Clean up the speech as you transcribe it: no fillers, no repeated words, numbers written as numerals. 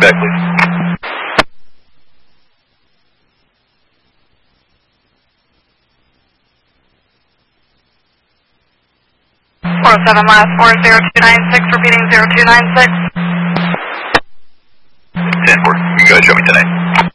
back, please. 407 last 40296, repeating 0296. 10-4, you guys show me tonight.